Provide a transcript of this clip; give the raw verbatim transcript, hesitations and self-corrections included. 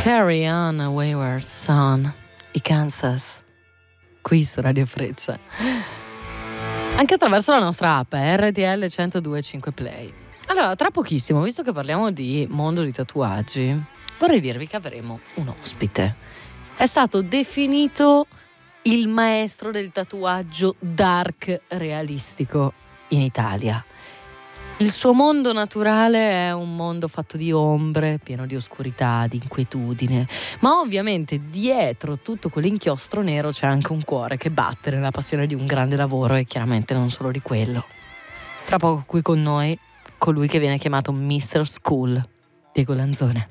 Carry on, wayward son, i Kansas, qui su Radio Freccia. Anche attraverso la nostra app R T L centodue e cinque Play. Allora, tra pochissimo, visto che parliamo di mondo di tatuaggi, vorrei dirvi che avremo un ospite. È stato definito il maestro del tatuaggio dark realistico in Italia. Il suo mondo naturale è un mondo fatto di ombre, pieno di oscurità, di inquietudine, ma ovviamente dietro tutto quell'inchiostro nero c'è anche un cuore che batte nella passione di un grande lavoro e chiaramente non solo di quello. Tra poco qui con noi, colui che viene chiamato mister School, Diego Lanzone.